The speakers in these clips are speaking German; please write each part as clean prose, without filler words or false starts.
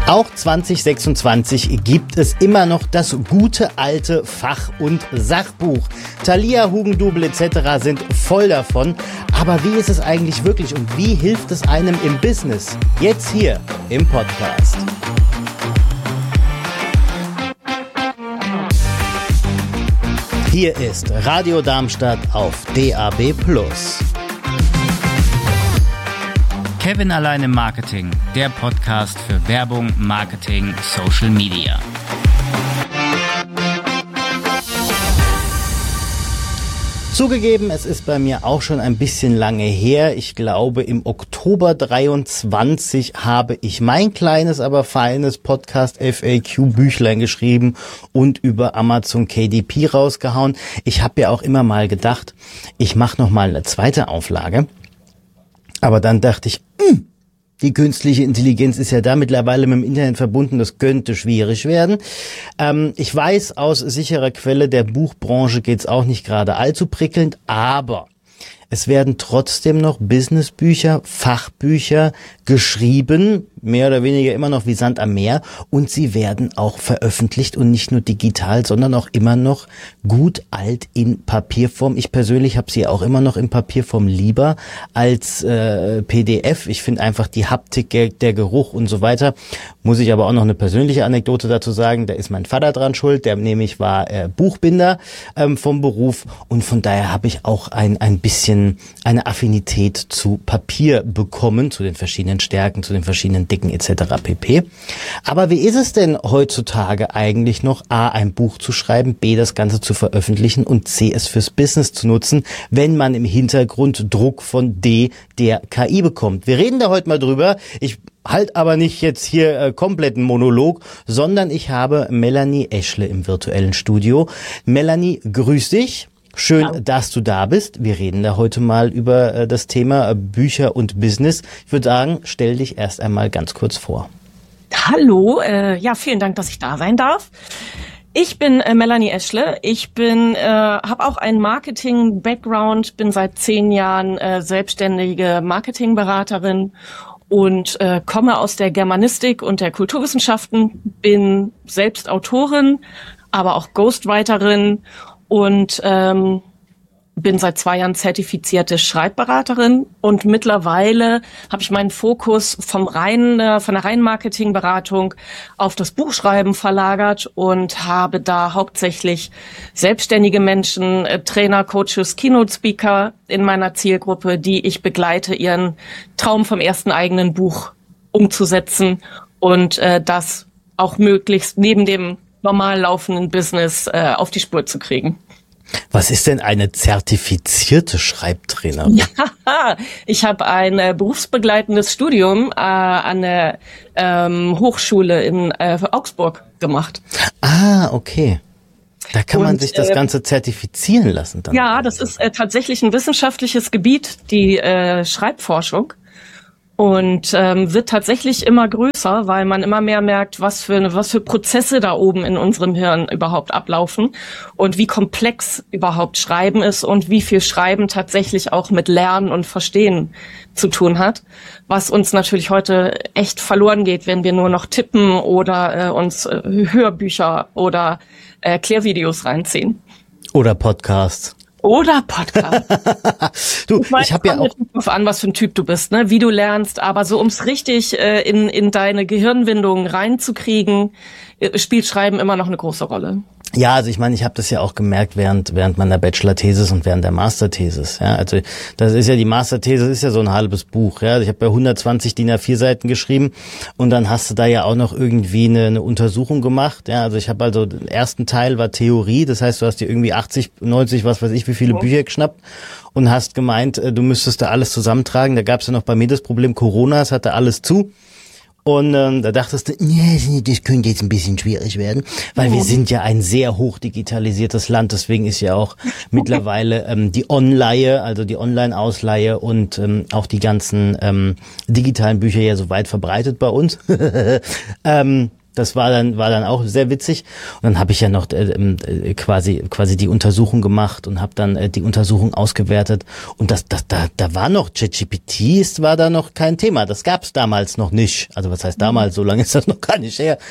Auch 2026 gibt es immer noch das gute alte Fach- und Sachbuch. Thalia, Hugendubel etc. sind voll davon. Aber wie ist es eigentlich wirklich und wie hilft es einem im Business? Jetzt hier im Podcast. Hier ist Radio Darmstadt auf DAB+. Kevin allein im Marketing, der Podcast für Werbung, Marketing, Social Media. Zugegeben, es ist bei mir auch schon ein bisschen lange her. Ich glaube, im Oktober 23 habe ich mein kleines, aber feines Podcast FAQ Büchlein geschrieben und über Amazon KDP rausgehauen. Ich habe ja auch immer mal gedacht, ich mache noch mal eine zweite Auflage. Aber dann dachte ich, die künstliche Intelligenz ist ja da mittlerweile mit dem Internet verbunden, das könnte schwierig werden. Ich weiß aus sicherer Quelle, der Buchbranche geht's auch nicht gerade allzu prickelnd, aber es werden trotzdem noch Businessbücher, Fachbücher geschrieben, mehr oder weniger immer noch wie Sand am Meer, und sie werden auch veröffentlicht und nicht nur digital, sondern auch immer noch gut alt in Papierform. Ich persönlich habe sie auch immer noch in Papierform lieber als PDF. Ich finde einfach die Haptik, der Geruch und so weiter. Muss ich aber auch noch eine persönliche Anekdote dazu sagen, da ist mein Vater dran schuld, der nämlich war Buchbinder vom Beruf, und von daher habe ich auch ein bisschen eine Affinität zu Papier bekommen, zu den verschiedenen Stärken, zu den verschiedenen Dicken etc. pp. Aber wie ist es denn heutzutage eigentlich noch, A, ein Buch zu schreiben, B, das Ganze zu veröffentlichen und C, es fürs Business zu nutzen, wenn man im Hintergrund Druck von D, der KI bekommt? Wir reden da heute mal drüber. Ich halt aber nicht jetzt hier kompletten Monolog, sondern ich habe Melanie Eschle im virtuellen Studio. Melanie, grüß dich. Schön, dass du da bist. Wir reden da heute mal über das Thema Bücher und Business. Ich würde sagen, stell dich erst einmal ganz kurz vor. Hallo, vielen Dank, dass ich da sein darf. Ich bin Melanie Eschle. Ich habe auch einen Marketing-Background, bin seit 10 Jahren selbstständige Marketingberaterin und komme aus der Germanistik und der Kulturwissenschaften, bin selbst Autorin, aber auch Ghostwriterin und bin seit 2 Jahren zertifizierte Schreibberaterin, und mittlerweile habe ich meinen Fokus von der reinen Marketingberatung auf das Buchschreiben verlagert und habe da hauptsächlich selbstständige Menschen, Trainer, Coaches, Keynote-Speaker in meiner Zielgruppe, die ich begleite, ihren Traum vom ersten eigenen Buch umzusetzen und das auch möglichst neben dem normal laufenden Business auf die Spur zu kriegen. Was ist denn eine zertifizierte Schreibtrainerin? Ja, ich habe ein berufsbegleitendes Studium an der Hochschule in Augsburg gemacht. Ah, okay. Da kann man sich das Ganze zertifizieren lassen dann. Ja, das ist tatsächlich ein wissenschaftliches Gebiet, die Schreibforschung. Und wird tatsächlich immer größer, weil man immer mehr merkt, was für Prozesse da oben in unserem Hirn überhaupt ablaufen und wie komplex überhaupt Schreiben ist und wie viel Schreiben tatsächlich auch mit Lernen und Verstehen zu tun hat, was uns natürlich heute echt verloren geht, wenn wir nur noch tippen oder uns Hörbücher oder Erklärvideos reinziehen. Oder Podcasts. Oder Podcast. Ich habe ja auch drauf an, was für ein Typ du bist, ne? Wie du lernst, aber so ums richtig in deine Gehirnwindungen reinzukriegen, spielt Schreiben immer noch eine große Rolle. Ja, also ich meine, ich habe das ja auch gemerkt während meiner Bachelor-Thesis und während der Master-Thesis. Ja, also das ist ja, die Master-Thesis ist ja so ein halbes Buch. Ja, also ich habe ja 120 DIN A4 Seiten geschrieben, und dann hast du da ja auch noch irgendwie eine Untersuchung gemacht. Ja, also ich habe den ersten Teil war Theorie, das heißt, du hast dir irgendwie 80, 90, was weiß ich, wie viele Bücher geschnappt und hast gemeint, du müsstest da alles zusammentragen. Da gab es ja noch bei mir das Problem Corona, es hatte alles zu. Und da dachtest du, das könnte jetzt ein bisschen schwierig werden, weil wir sind ja ein sehr hoch digitalisiertes Land. Deswegen ist ja auch mittlerweile die Online, also die Online-Ausleihe und auch die ganzen digitalen Bücher ja so weit verbreitet bei uns. Das war dann auch sehr witzig. Und dann habe ich ja noch quasi die Untersuchung gemacht und habe dann die Untersuchung ausgewertet. Und da war noch ChatGPT, war da noch kein Thema. Das gab's damals noch nicht. Also was heißt damals? So lange ist das noch gar nicht her.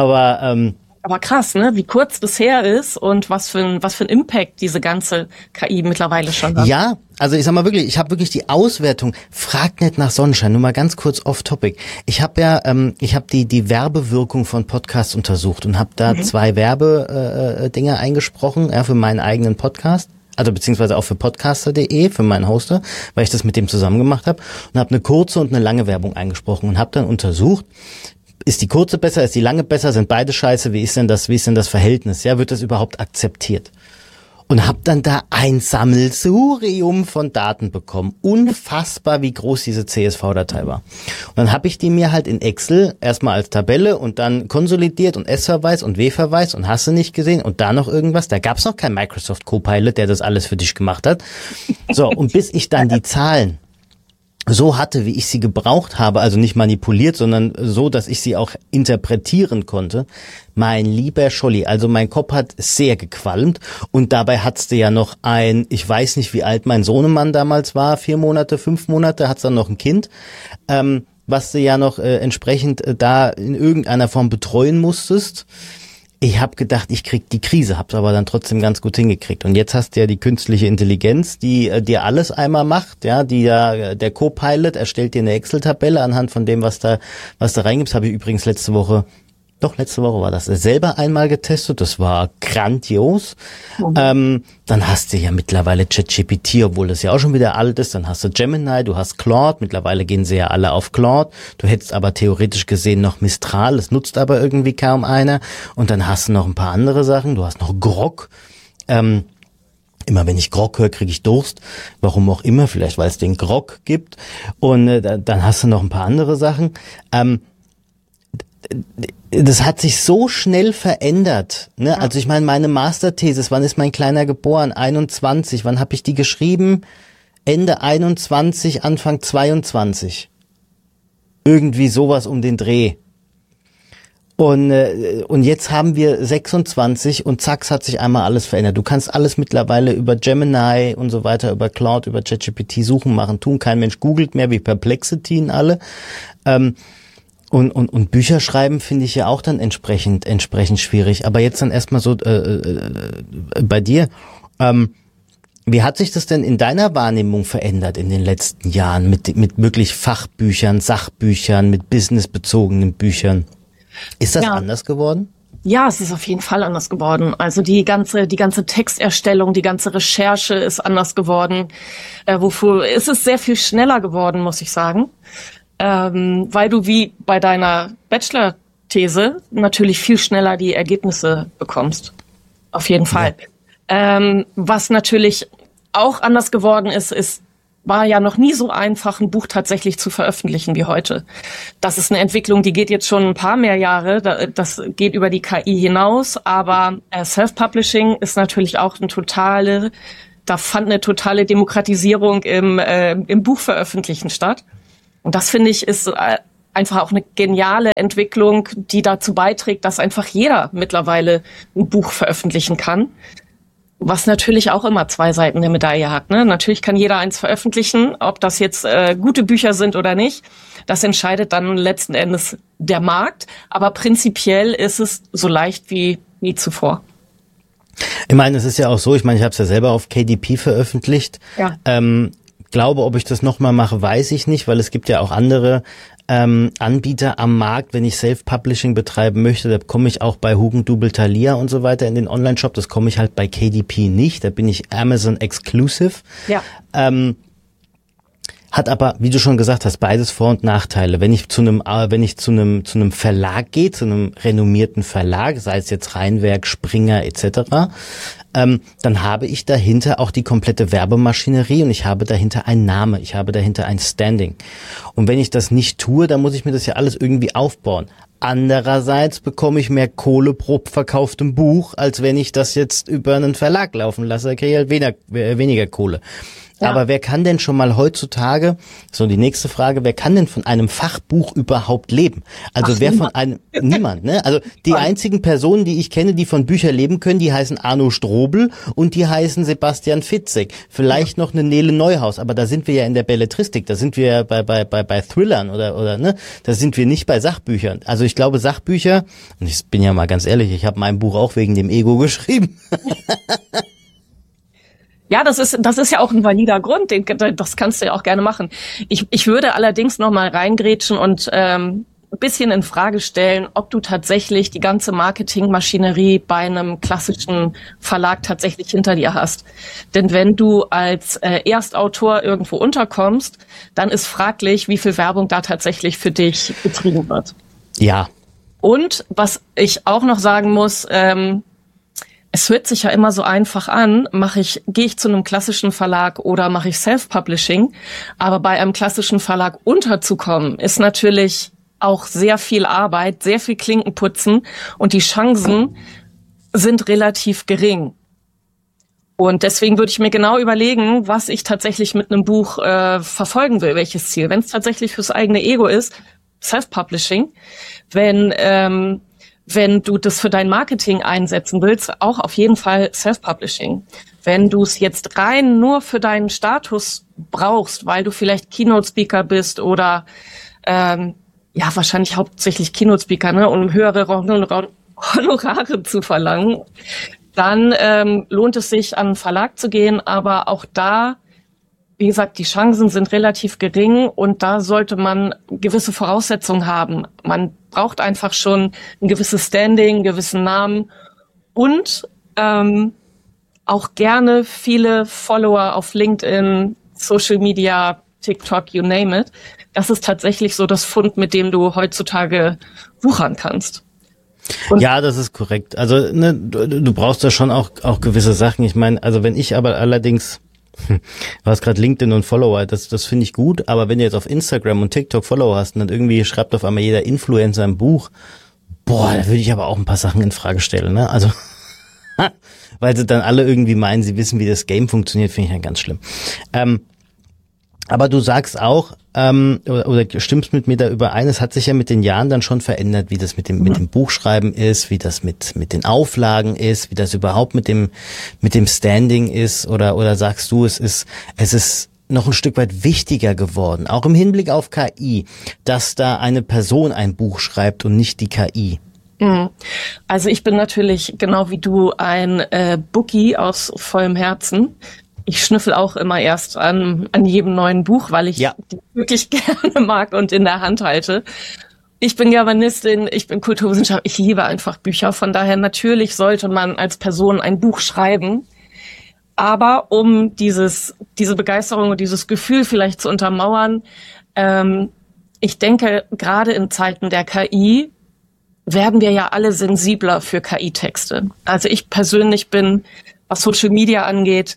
Aber krass, ne? Wie kurz das her ist und was für ein Impact diese ganze KI mittlerweile schon hat. Ja, also ich sag mal wirklich, ich habe wirklich die Auswertung. Fragt nicht nach Sonnenschein, nur mal ganz kurz off topic. Ich habe die Werbewirkung von Podcasts untersucht und habe da 2 Werbedinger eingesprochen, für meinen eigenen Podcast. Also beziehungsweise auch für podcaster.de, für meinen Hoster, weil ich das mit dem zusammen gemacht habe und habe eine kurze und eine lange Werbung eingesprochen und habe dann untersucht, ist die kurze besser, ist die lange besser, sind beide scheiße, wie ist denn das Verhältnis? Ja, wird das überhaupt akzeptiert? Und hab dann da ein Sammelsurium von Daten bekommen. Unfassbar, wie groß diese CSV-Datei war. Und dann habe ich die mir halt in Excel erstmal als Tabelle und dann konsolidiert und S-Verweis und W-Verweis und hast du nicht gesehen und da noch irgendwas. Da gab's noch kein Microsoft Copilot, der das alles für dich gemacht hat. So, und bis ich dann die Zahlen so hatte, wie ich sie gebraucht habe, also nicht manipuliert, sondern so, dass ich sie auch interpretieren konnte. Mein lieber Scholli, also mein Kopf hat sehr gequalmt und dabei hattest du ja noch ich weiß nicht, wie alt mein Sohnemann damals war, 4 Monate, 5 Monate, hat's dann noch ein Kind, was du ja noch entsprechend da in irgendeiner Form betreuen musstest. Ich habe gedacht, ich krieg die Krise, hab's aber dann trotzdem ganz gut hingekriegt. Und jetzt hast du ja die künstliche Intelligenz, die dir alles einmal macht, ja, der Copilot erstellt dir eine Excel-Tabelle anhand von dem, was da reingibst. Habe ich übrigens letzte Woche war das selber einmal getestet. Das war grandios. Dann hast du ja mittlerweile ChatGPT, obwohl das ja auch schon wieder alt ist. Dann hast du Gemini, du hast Claude. Mittlerweile gehen sie ja alle auf Claude. Du hättest aber theoretisch gesehen noch Mistral. Das nutzt aber irgendwie kaum einer. Und dann hast du noch ein paar andere Sachen. Du hast noch Grok. Immer wenn ich Grog höre, kriege ich Durst. Warum auch immer. Vielleicht, weil es den Grog gibt. Und dann hast du noch ein paar andere Sachen. Das hat sich so schnell verändert, ne? Ja. Also ich meine, meine Masterthesis, wann ist mein Kleiner geboren? 21. Wann habe ich die geschrieben? Ende 21, Anfang 22. Irgendwie sowas um den Dreh. Und jetzt haben wir 26 und zack, hat sich einmal alles verändert. Du kannst alles mittlerweile über Gemini und so weiter, über Cloud, über ChatGPT suchen, machen, tun. Kein Mensch googelt mehr wie Perplexity und alle. Und Bücher schreiben finde ich ja auch dann entsprechend schwierig. Aber jetzt dann erstmal so bei dir. Wie hat sich das denn in deiner Wahrnehmung verändert in den letzten Jahren mit wirklich Fachbüchern, Sachbüchern, mit businessbezogenen Büchern? Ist das anders geworden? Ja, es ist auf jeden Fall anders geworden. Also die ganze Texterstellung, die ganze Recherche ist anders geworden. Wofür ist es sehr viel schneller geworden, muss ich sagen. Weil du wie bei deiner Bachelor-These natürlich viel schneller die Ergebnisse bekommst. Auf jeden Fall. Ja. Was natürlich auch anders geworden ist, war ja noch nie so einfach, ein Buch tatsächlich zu veröffentlichen wie heute. Das ist eine Entwicklung, die geht jetzt schon ein paar mehr Jahre. Das geht über die KI hinaus. Aber Self-Publishing ist natürlich auch da fand eine totale Demokratisierung im Buchveröffentlichen statt. Und das, finde ich, ist einfach auch eine geniale Entwicklung, die dazu beiträgt, dass einfach jeder mittlerweile ein Buch veröffentlichen kann. Was natürlich auch immer 2 Seiten der Medaille hat, ne? Natürlich kann jeder eins veröffentlichen, ob das jetzt gute Bücher sind oder nicht. Das entscheidet dann letzten Endes der Markt. Aber prinzipiell ist es so leicht wie nie zuvor. Ich meine, es ist ja auch so, ich habe es ja selber auf KDP veröffentlicht. Ja. Glaube, ob ich das nochmal mache, weiß ich nicht, weil es gibt ja auch andere Anbieter am Markt, wenn ich Self-Publishing betreiben möchte. Da komme ich auch bei Hugendubel, Thalia und so weiter in den Online-Shop. Das komme ich halt bei KDP nicht. Da bin ich Amazon Exclusive. Ja. Hat aber, wie du schon gesagt hast, beides Vor- und Nachteile. Wenn ich zu einem Verlag gehe, zu einem renommierten Verlag, sei es jetzt Rheinwerk, Springer etc., dann habe ich dahinter auch die komplette Werbemaschinerie und ich habe dahinter einen Namen, ich habe dahinter ein Standing. Und wenn ich das nicht tue, dann muss ich mir das ja alles irgendwie aufbauen. Andererseits bekomme ich mehr Kohle pro verkauftem Buch, als wenn ich das jetzt über einen Verlag laufen lasse, da kriege ich halt weniger Kohle. Ja. Aber wer kann denn schon mal heutzutage, so die nächste Frage, wer kann denn von einem Fachbuch überhaupt leben? Also niemand, ne? Also die einzigen Personen, die ich kenne, die von Büchern leben können, die heißen Arno Strobel und die heißen Sebastian Fitzek. Vielleicht noch eine Nele Neuhaus, aber da sind wir ja in der Belletristik, da sind wir ja bei Thrillern oder ne? Da sind wir nicht bei Sachbüchern. Also ich glaube Sachbücher, und ich bin ja mal ganz ehrlich, ich habe mein Buch auch wegen dem Ego geschrieben. Ja, das ist ja auch ein valider Grund, das kannst du ja auch gerne machen. Ich würde allerdings noch mal reingrätschen und ein bisschen in Frage stellen, ob du tatsächlich die ganze Marketingmaschinerie bei einem klassischen Verlag tatsächlich hinter dir hast. Denn wenn du als Erstautor irgendwo unterkommst, dann ist fraglich, wie viel Werbung da tatsächlich für dich betrieben wird. Ja. Und was ich auch noch sagen muss, es hört sich ja immer so einfach an, gehe ich zu einem klassischen Verlag oder mache ich Self-Publishing, aber bei einem klassischen Verlag unterzukommen, ist natürlich auch sehr viel Arbeit, sehr viel Klinkenputzen und die Chancen sind relativ gering. Und deswegen würde ich mir genau überlegen, was ich tatsächlich mit einem Buch verfolgen will, welches Ziel. Wenn es tatsächlich fürs eigene Ego ist, Self-Publishing, wenn du das für dein Marketing einsetzen willst, auch auf jeden Fall Self-Publishing. Wenn du es jetzt rein nur für deinen Status brauchst, weil du vielleicht Keynote-Speaker bist oder wahrscheinlich hauptsächlich Keynote-Speaker, ne, um höhere Honorare zu verlangen, dann lohnt es sich, an einen Verlag zu gehen. Aber auch da, wie gesagt, die Chancen sind relativ gering und da sollte man gewisse Voraussetzungen haben. Man braucht einfach schon ein gewisses Standing, einen gewissen Namen und auch gerne viele Follower auf LinkedIn, Social Media, TikTok, you name it. Das ist tatsächlich so das Fund, mit dem du heutzutage wuchern kannst. Und ja, das ist korrekt. Also ne, du brauchst da schon auch gewisse Sachen. Ich meine, also wenn ich aber allerdings du hast gerade LinkedIn und Follower, das finde ich gut, aber wenn du jetzt auf Instagram und TikTok Follower hast und dann irgendwie schreibt auf einmal jeder Influencer ein Buch, da würde ich aber auch ein paar Sachen in Frage stellen, ne? Also, weil sie dann alle irgendwie meinen, sie wissen, wie das Game funktioniert, finde ich dann ganz schlimm. Aber du sagst auch, oder stimmst mit mir da überein, es hat sich ja mit den Jahren dann schon verändert, wie das mit dem Buchschreiben ist, wie das mit den Auflagen ist, wie das überhaupt mit dem Standing ist, oder sagst du, es ist noch ein Stück weit wichtiger geworden, auch im Hinblick auf KI, dass da eine Person ein Buch schreibt und nicht die KI? Also ich bin natürlich genau wie du ein Bookie aus vollem Herzen. Ich schnüffel auch immer erst an jedem neuen Buch, weil ich die wirklich gerne mag und in der Hand halte. Ich bin Germanistin, ich bin Kulturwissenschaftler, ich liebe einfach Bücher. Von daher natürlich sollte man als Person ein Buch schreiben. Aber um diese Begeisterung und dieses Gefühl vielleicht zu untermauern, ich denke, gerade in Zeiten der KI werden wir ja alle sensibler für KI-Texte. Also ich persönlich bin, was Social Media angeht,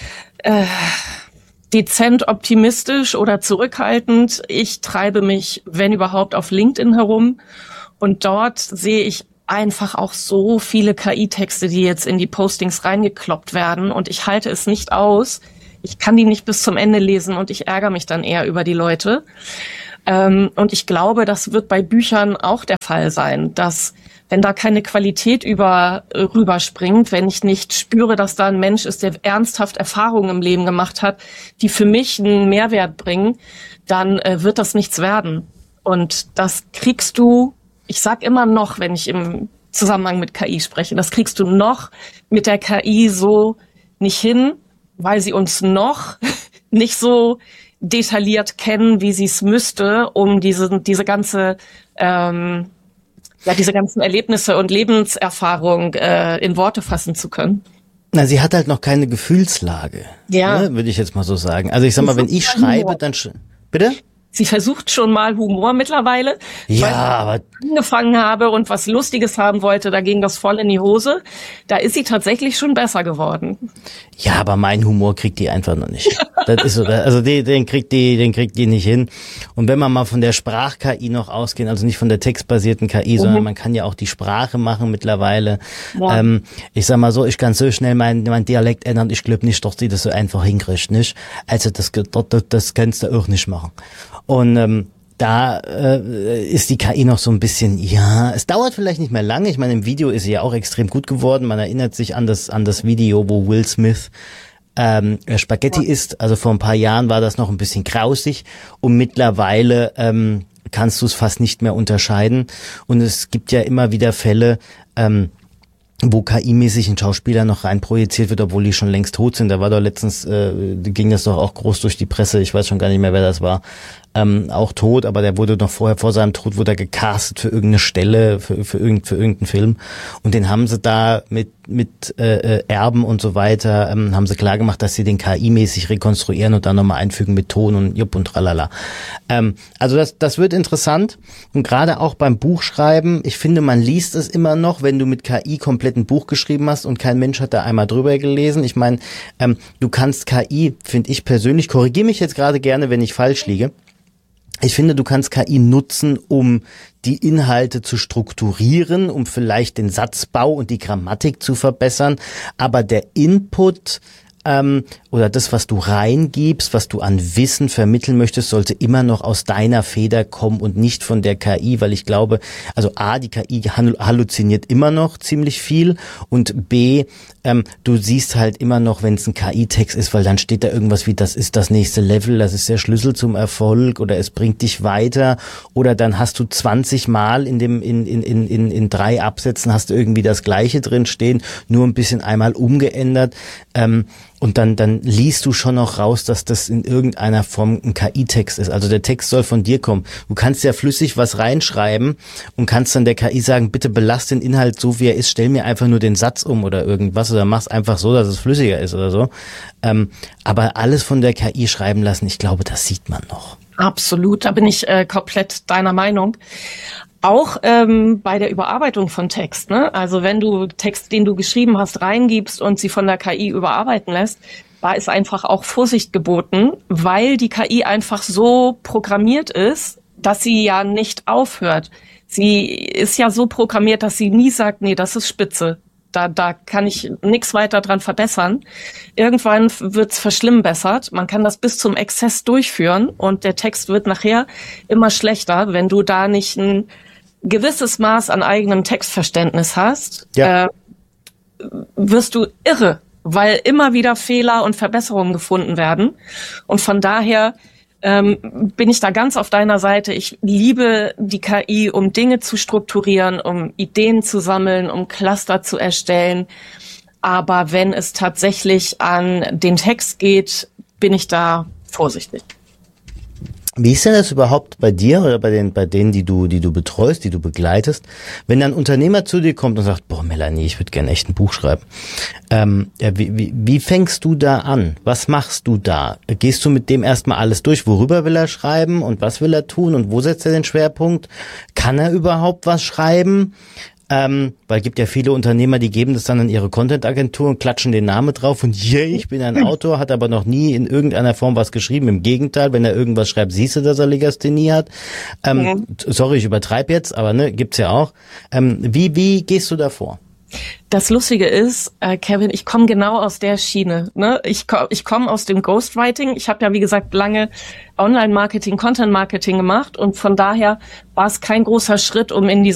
dezent optimistisch oder zurückhaltend. Ich treibe mich, wenn überhaupt, auf LinkedIn herum und dort sehe ich einfach auch so viele KI-Texte, die jetzt in die Postings reingekloppt werden und ich halte es nicht aus. Ich kann die nicht bis zum Ende lesen und ich ärgere mich dann eher über die Leute. Und ich glaube, das wird bei Büchern auch der Fall sein, dass wenn da keine Qualität rüberspringt, wenn ich nicht spüre, dass da ein Mensch ist, der ernsthaft Erfahrungen im Leben gemacht hat, die für mich einen Mehrwert bringen, dann wird das nichts werden. Und das kriegst du, ich sag immer noch, wenn ich im Zusammenhang mit KI spreche, das kriegst du noch mit der KI so nicht hin, weil sie uns noch nicht so detailliert kennen, wie sie es müsste, um diese ganze diese ganzen Erlebnisse und Lebenserfahrung in Worte fassen zu können. Na, sie hat halt noch keine Gefühlslage, ja, ne, würde ich jetzt mal so sagen. Also ich sag mal, wenn ich schreibe, dann bitte? Sie versucht schon mal Humor mittlerweile. Ja, weil aber ich angefangen habe und was Lustiges haben wollte, da ging das voll in die Hose. Da ist sie tatsächlich schon besser geworden. ja, aber mein Humor kriegt die einfach noch nicht. Das ist so, also den kriegt die nicht hin. Und wenn man mal von der Sprach-KI noch ausgehen, also nicht von der textbasierten KI, sondern man kann ja auch die Sprache machen mittlerweile. Ja. Ich sag mal so, ich kann so schnell mein Dialekt ändern, ich glaube nicht, dass die das so einfach hinkriegt, nicht? Also das kannst du auch nicht machen. Und da ist die KI noch so ein bisschen, ja, es dauert vielleicht nicht mehr lange. Ich meine, im Video ist sie ja auch extrem gut geworden. Man erinnert sich an das Video, wo Will Smith Spaghetti isst. Also vor ein paar Jahren war das noch ein bisschen grausig und mittlerweile kannst du es fast nicht mehr unterscheiden. Und es gibt ja immer wieder Fälle, wo KI-mäßig ein Schauspieler noch reinprojiziert wird, obwohl die schon längst tot sind. Da war doch letztens, ging das doch auch groß durch die Presse, ich weiß schon gar nicht mehr, wer das war, auch tot, aber der wurde noch vor seinem Tod wurde er gecastet für irgendeine Stelle, für irgendeinen Film. Und den haben sie da mit Erben und so weiter, haben sie klar gemacht, dass sie den KI-mäßig rekonstruieren und dann nochmal einfügen mit Ton und jupp und tralala. Also das wird interessant. Und gerade auch beim Buchschreiben, ich finde, man liest es immer noch, wenn du mit KI komplett ein Buch geschrieben hast und kein Mensch hat da einmal drüber gelesen. Ich meine, du kannst KI, finde ich persönlich, korrigiere mich jetzt gerade gerne, wenn ich falsch liege, ich finde, du kannst KI nutzen, um die Inhalte zu strukturieren, um vielleicht den Satzbau und die Grammatik zu verbessern, aber der Input oder das, was du reingibst, was du an Wissen vermitteln möchtest, sollte immer noch aus deiner Feder kommen und nicht von der KI, weil ich glaube, also A, die KI halluziniert immer noch ziemlich viel und B, du siehst halt immer noch, wenn es ein KI-Text ist, weil dann steht da irgendwas wie, das ist das nächste Level, das ist der Schlüssel zum Erfolg oder es bringt dich weiter oder dann hast du 20 Mal in 3 Absätzen hast du irgendwie das Gleiche drin stehen, nur ein bisschen einmal umgeändert, und dann liest du schon noch raus, dass das in irgendeiner Form ein KI-Text ist. Also der Text soll von dir kommen. Du kannst ja flüssig was reinschreiben und kannst dann der KI sagen, bitte belast den Inhalt so, wie er ist, stell mir einfach nur den Satz um oder irgendwas oder mach's einfach so, dass es flüssiger ist oder so. Aber alles von der KI schreiben lassen, ich glaube, das sieht man noch. Absolut, da bin ich komplett deiner Meinung. Auch bei der Überarbeitung von Text, ne? Also wenn du Text, den du geschrieben hast, reingibst und sie von der KI überarbeiten lässt, da ist einfach auch Vorsicht geboten, weil die KI einfach so programmiert ist, dass sie ja nicht aufhört. Sie ist ja so programmiert, dass sie nie sagt, nee, das ist spitze. Da kann ich nichts weiter dran verbessern. Irgendwann wird's verschlimmbessert. Man kann das bis zum Exzess durchführen und der Text wird nachher immer schlechter, wenn du da nicht ein gewisses Maß an eigenem Textverständnis hast, Ja. wirst du irre, weil immer wieder Fehler und Verbesserungen gefunden werden. Und von daher bin ich da ganz auf deiner Seite. Ich liebe die KI, um Dinge zu strukturieren, um Ideen zu sammeln, um Cluster zu erstellen. Aber wenn es tatsächlich an den Text geht, bin ich da vorsichtig. Wie ist denn das überhaupt bei dir oder bei denen, die du betreust, die du begleitest, wenn ein Unternehmer zu dir kommt und sagt, boah, Melanie, ich würde gerne echt ein Buch schreiben. Wie fängst du da an? Was machst du da? Gehst du mit dem erstmal alles durch? Worüber will er schreiben und was will er tun und wo setzt er den Schwerpunkt? Kann er überhaupt was schreiben? Weil es gibt ja viele Unternehmer, die geben das dann an ihre Content-Agentur und klatschen den Namen drauf und ich bin ein Autor, hat aber noch nie in irgendeiner Form was geschrieben. Im Gegenteil, wenn er irgendwas schreibt, siehst du, dass er Legasthenie hat. Sorry, ich übertreibe jetzt, aber ne, gibt's ja auch. Wie gehst du da vor? Das Lustige ist, Kevin, ich komme genau aus der Schiene. Ne? Ich komme aus dem Ghostwriting. Ich habe ja, wie gesagt, lange Online-Marketing, Content-Marketing gemacht und von daher war es kein großer Schritt, um in die